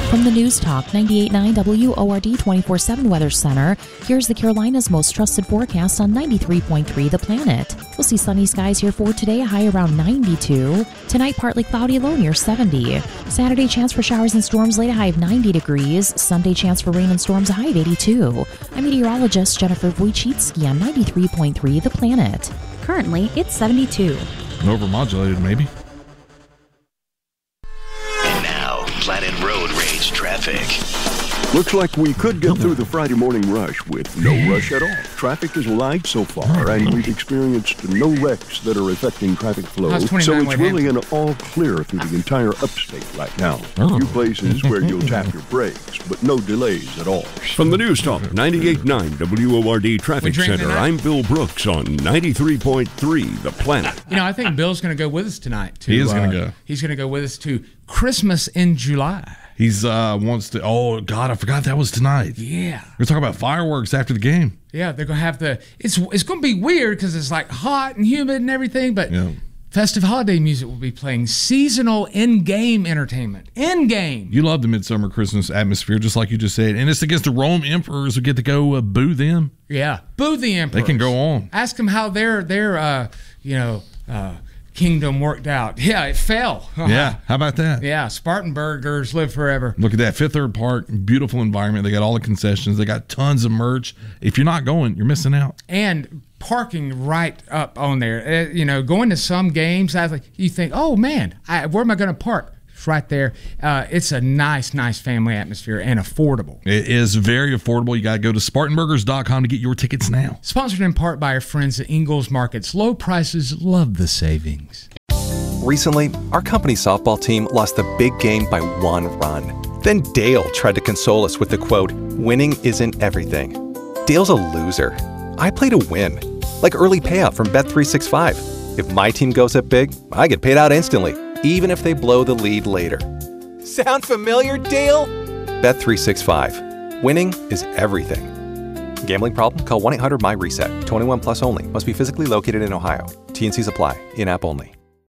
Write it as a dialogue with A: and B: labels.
A: From the News Talk 98.9 WORD 24/7 Weather Center, here's the Carolinas' most trusted forecast on 93.3 The Planet. We'll see sunny skies here for today, a high around 92. Tonight, partly cloudy, low near 70. Saturday, chance for showers and storms, late, a high of 90 degrees. Sunday, chance for rain and storms, a high of 82. I'm meteorologist Jennifer Wojcicki on 93.3 The Planet. Currently, it's 72.
B: Overmodulated, maybe.
C: And now, Planet Road Rage traffic.
D: Looks like we could get through the Friday morning rush with no rush at all. Traffic is light so far, and we've experienced no wrecks that are affecting traffic flow. So it's really an all clear through the entire upstate right now. A few places where you'll tap your brakes, but no delays at all. From the News Talk 98.9 WORD Traffic Center, I'm Bill Brooks on 93.3 The Planet.
E: You know, I think Bill's going to go with us tonight.
B: He is going to go.
E: He's going to go with us to Christmas in July.
B: He's wants to. Oh God, I forgot that was tonight.
E: Yeah,
B: we're talking about fireworks after the game.
E: Yeah, they're gonna have the. It's going to be weird because it's like hot and humid and everything, but festive holiday music will be playing. Seasonal in-game entertainment. In-game.
B: You love the midsummer Christmas atmosphere, just like you just said, and it's against the Rome Emperors who get to go boo them.
E: Yeah, boo the Emperors.
B: They can go on.
E: Ask them how their kingdom worked out. Yeah, it fell.
B: Yeah, how about that?
E: Yeah, Spartanburgers live forever.
B: Look at that, Fifth Third Park, beautiful environment. They got all the concessions. They got tons of merch. If you're not going, you're missing out.
E: And parking right up on there. Going to some games, you think, oh man, where am I going to park? It's right there. It's a nice family atmosphere and affordable.
B: It is very affordable. You got to go to SpartanBurgers.com to get your tickets now.
E: Sponsored in part by our friends at Ingles Markets. Low prices, love the savings.
F: Recently, our company softball team lost the big game by 1 run. Then Dale tried to console us with the quote, "Winning isn't everything." Dale's a loser. I play to win. Like early payout from Bet365. If my team goes up big, I get paid out instantly, even if they blow the lead later. Sound familiar, Dale? Bet365. Winning is everything. Gambling problem? Call 1-800-MY-RESET. 21 plus only. Must be physically located in Ohio. T&Cs apply. In-app only.